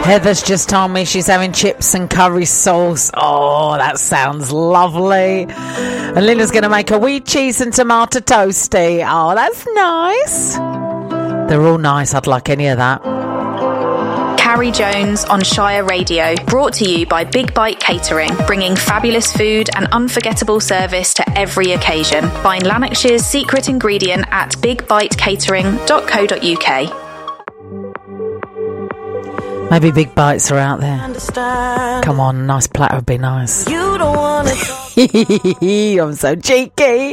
Heather's just told me she's having chips and curry sauce. Oh, that sounds lovely. And Linda's going to make a wheat cheese and tomato toasty. Oh, that's nice. They're all nice. I'd like any of that. Carrie Jones on Shire Radio, brought to you by Big Bite Catering, bringing fabulous food and unforgettable service to every occasion. Find Lanarkshire's secret ingredient at bigbitecatering.co.uk. Maybe Big Bites are out there. Come on, nice platter would be nice. You don't want to I'm so cheeky.